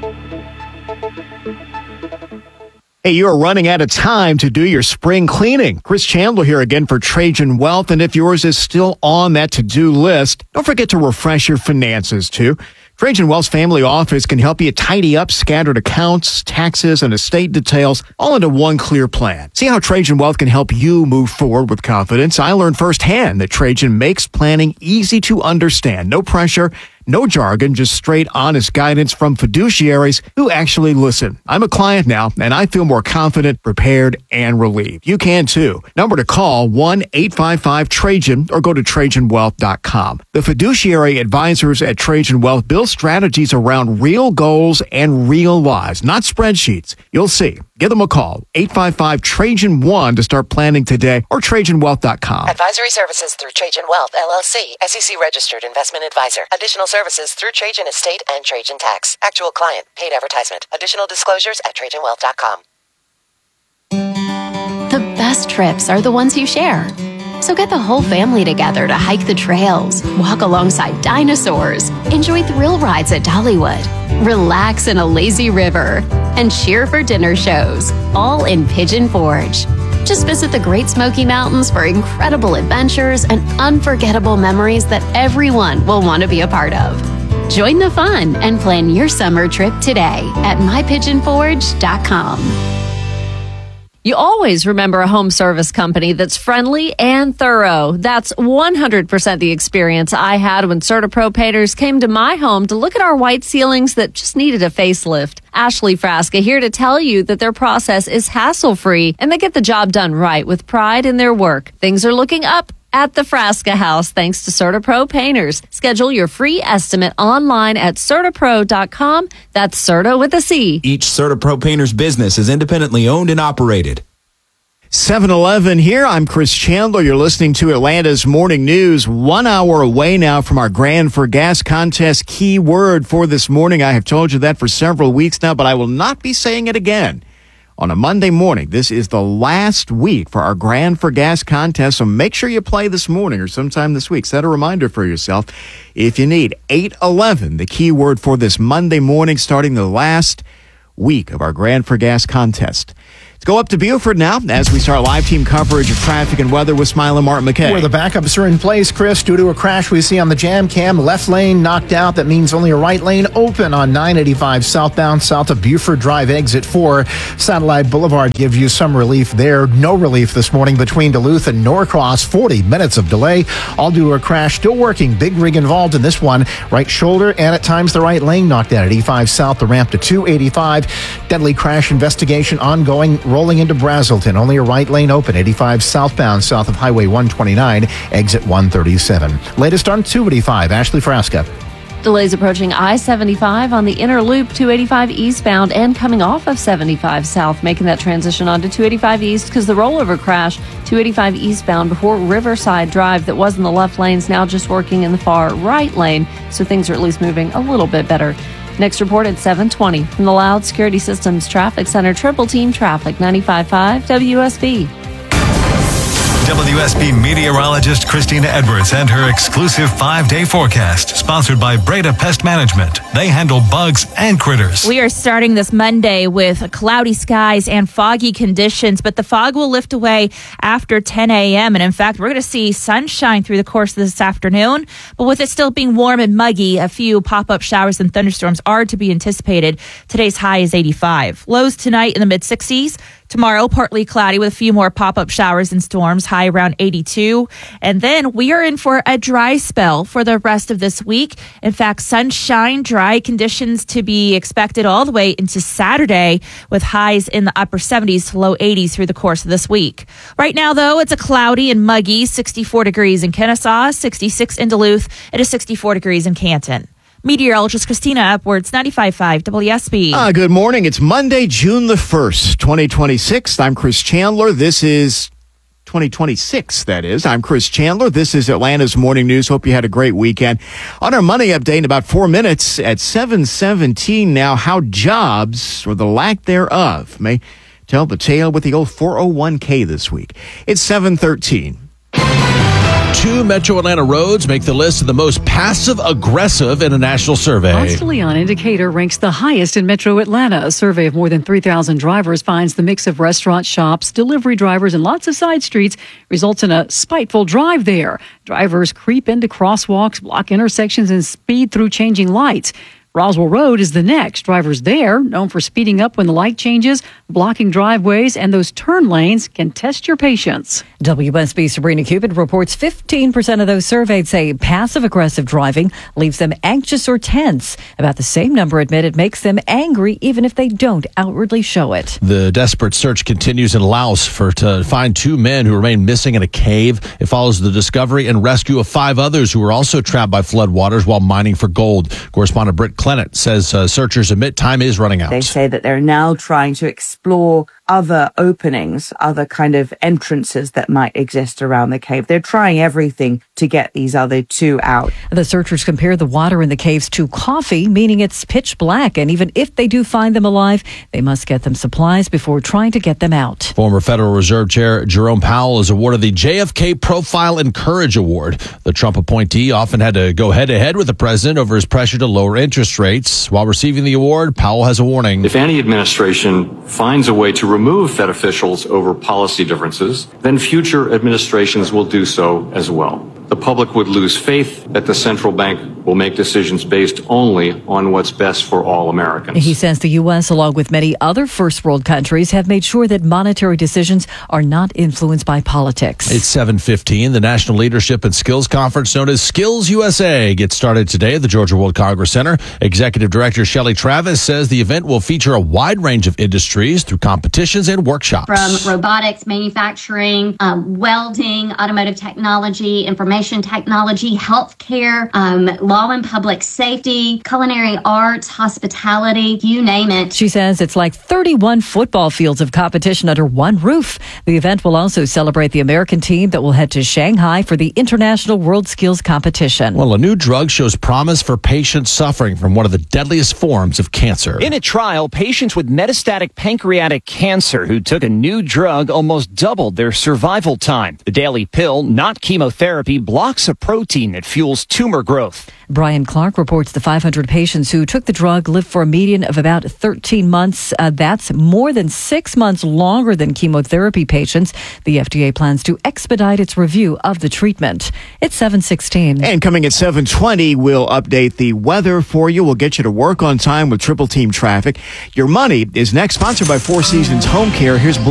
Hey, you are running out of time to do your spring cleaning. Chris Chandler here again for Trajan Wealth. And if yours is still on that to-do list, don't forget to refresh your finances too. Trajan Wealth's family office can help you tidy up scattered accounts, taxes, and estate details all into one clear plan. See how Trajan Wealth can help you move forward with confidence. I learned firsthand that Trajan makes planning easy to understand. No pressure, no jargon, just straight, honest guidance from fiduciaries who actually listen. I'm a client now, and I feel more confident, prepared, and relieved. You can too. Number to call, 1-855-TRAJAN, or go to TrajanWealth.com. The fiduciary advisors at Trajan Wealth build strategies around real goals and real lives, not spreadsheets. You'll see. Give them a call, 855-TRAJAN-1 to start planning today, or TrajanWealth.com. Advisory services through Trajan Wealth, LLC, SEC registered investment advisor. Additional services through Trajan Estate and Trajan Tax. Actual client, paid advertisement. Additional disclosures at TrajanWealth.com. The best trips are the ones you share. So get the whole family together to hike the trails, walk alongside dinosaurs, enjoy thrill rides at Dollywood, relax in a lazy river, and cheer for dinner shows, all in Pigeon Forge. Just visit the Great Smoky Mountains for incredible adventures and unforgettable memories that everyone will want to be a part of. Join the fun and plan your summer trip today at mypigeonforge.com. You always remember a home service company that's friendly and thorough. That's 100% the experience I had when CertaPro Painters came to my home to look at our white ceilings that just needed a facelift. Ashley Frasca here to tell you that their process is hassle-free and they get the job done right with pride in their work. Things are looking up at the Frasca House thanks to CertaPro Painters. Schedule your free estimate online at CertaPro.com. That's Certa with a C. Each CertaPro Painters business is independently owned and operated. 7-Eleven here. I'm Chris Chandler. You're listening to Atlanta's Morning News. 1 hour away now from our Grand for Gas contest keyword for this morning. I have told you that for several weeks now, but I will not be saying it again. On a Monday morning, this is the last week for our Grand for Gas contest, so make sure you play this morning or sometime this week. Set a reminder for yourself if you need. 8-11, the keyword for this Monday morning, starting the last week of our Grand for Gas contest. Let's go up to Beaufort now as we start live team coverage of traffic and weather with Smile and Martin McKay. Where the backups are in place, Chris, due to a crash we see on the Jam Cam. Left lane knocked out. That means only a right lane open on 985 southbound south of Beaufort Drive exit 4. Satellite Boulevard gives you some relief there. No relief this morning between Duluth and Norcross. 40 minutes of delay, all due to a crash. Still working. Big rig involved in this one. Right shoulder and at times the right lane knocked out at 85 south, the ramp to 285. Deadly crash investigation ongoing. Rolling into Brazelton, only a right lane open, 85 southbound south of Highway 129, exit 137. Latest on 285, Ashley Frasca. Delays approaching I-75 on the inner loop, 285 eastbound, and coming off of 75 south, making that transition onto 285 east because the rollover crash, 285 eastbound before Riverside Drive that was in the left lanes, now just working in the far right lane, so things are at least moving a little bit better. Next report at 7:20 from the Loud Security Systems Traffic Center, Triple Team Traffic, 95.5 WSB. WSB meteorologist Christina Edwards and her exclusive 5-day forecast, sponsored by Breda Pest Management. They handle bugs and critters. We are starting this Monday with cloudy skies and foggy conditions, but the fog will lift away after 10 a.m. And in fact, we're going to see sunshine through the course of this afternoon. But with it still being warm and muggy, a few pop-up showers and thunderstorms are to be anticipated. Today's high is 85. Lows tonight in the mid-60s. Tomorrow, partly cloudy with a few more pop-up showers and storms, high around 82. And then we are in for a dry spell for the rest of this week. In fact, sunshine, dry conditions to be expected all the way into Saturday with highs in the upper 70s to low 80s through the course of this week. Right now, though, it's a cloudy and muggy 64 degrees in Kennesaw, 66 in Duluth. It is 64 degrees in Canton. Meteorologist Christina Edwards, 95.5 WSB. Good morning. It's Monday, June the 1st, 2026. I'm Chris Chandler. This is 2026, that is. I'm Chris Chandler. This is Atlanta's Morning News. Hope you had a great weekend. On our money update in about 4 minutes at 7:17 now, how jobs, or the lack thereof, may tell the tale with the old 401k this week. It's 7:13. 2 Metro Atlanta roads make the list of the most passive-aggressive in a national survey. Ponce de Leon Indicator ranks the highest in Metro Atlanta. A survey of more than 3,000 drivers finds the mix of restaurants, shops, delivery drivers, and lots of side streets results in a spiteful drive there. Drivers creep into crosswalks, block intersections, and speed through changing lights. Roswell Road is the next. Drivers there, known for speeding up when the light changes, blocking driveways, and those turn lanes, can test your patience. WSB's Sabrina Cupid reports 15% of those surveyed say passive-aggressive driving leaves them anxious or tense. About the same number admit it makes them angry even if they don't outwardly show it. The desperate search continues in Laos to find 2 men who remain missing in a cave. It follows the discovery and rescue of 5 others who were also trapped by floodwaters while mining for gold. Correspondent Britt Clennett says searchers admit time is running out. They say that they're now trying to explore other openings, other kind of entrances that might exist around the cave. They're trying everything to get these other 2 out. The searchers compare the water in the caves to coffee, meaning it's pitch black. And even if they do find them alive, they must get them supplies before trying to get them out. Former Federal Reserve Chair Jerome Powell is awarded the JFK Profile and Courage Award. The Trump appointee often had to go head-to-head with the president over his pressure to lower interest rates. While receiving the award, Powell has a warning. If any administration finds a way to remove remove Fed officials over policy differences, then future administrations will do so as well. The public would lose faith that the central bank will make decisions based only on what's best for all Americans. He says the U.S., along with many other first world countries, have made sure that monetary decisions are not influenced by politics. It's 7:15. The National Leadership and Skills Conference, known as Skills USA, gets started today at the Georgia World Congress Center. Executive Director Shelley Travis says the event will feature a wide range of industries through competitions and workshops. From robotics, manufacturing, welding, automotive technology, information technology, healthcare, law and public safety, culinary arts, hospitality, you name it. She says it's like 31 football fields of competition under one roof. The event will also celebrate the American team that will head to Shanghai for the International World Skills Competition. Well, a new drug shows promise for patients suffering from one of the deadliest forms of cancer. In a trial, patients with metastatic pancreatic cancer who took a new drug almost doubled their survival time. The daily pill, not chemotherapy, blocks a protein that fuels tumor growth. Brian Clark reports the 500 patients who took the drug lived for a median of about 13 months. That's more than 6 months longer than chemotherapy patients. The FDA plans to expedite its review of the treatment. It's 7:16. And coming at 7:20, we'll update the weather for you. We'll get you to work on time with Triple Team Traffic. Your money is next, sponsored by Four Seasons Home Care. Here's